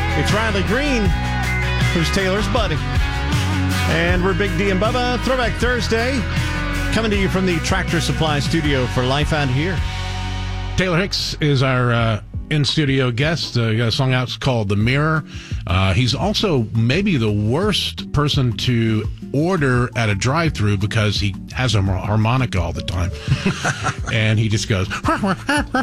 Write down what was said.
It's Riley Green, who's Taylor's buddy. And we're Big D and Bubba. Throwback Thursday, coming to you from the Tractor Supply Studio for Life Out Here. Taylor Hicks is our in-studio guest. Got a song out called The Mirror. He's also maybe the worst person to order at a drive-thru because he has a harmonica all the time. And he just goes,